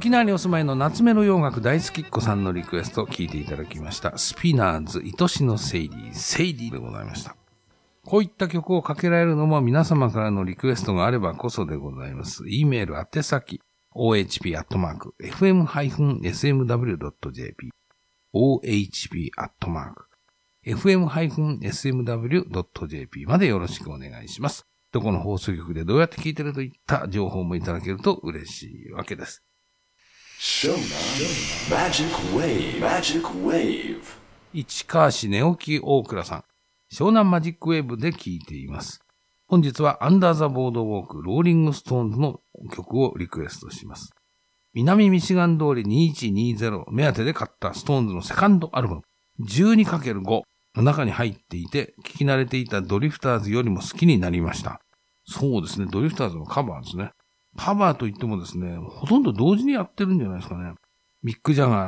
沖縄にお住まいの夏メロ洋楽大好きっ子さんのリクエストを聞いていただきました。スピナーズ愛しのセイリー、セイリーでございました。こういった曲をかけられるのも皆様からのリクエストがあればこそでございます。E メール宛先 ohp@fm-smw.jp ohp@fm-smw.jp までよろしくお願いします。どこの放送局でどうやって聞いてるといった情報もいただけると嬉しいわけです。市川市寝起き大倉さん、湘南マジックウェーブで聞いています。本日はアンダーザボードウォークローリングストーンズの曲をリクエストします。南ミシガン通り2120目当てで買ったストーンズのセカンドアルバム 12×5 の中に入っていて、聞き慣れていたドリフターズよりも好きになりました。そうですね、ドリフターズのカバーですね。カバーといってもですね、ほとんど同時にやってるんじゃないですかね。ミック・ジャガー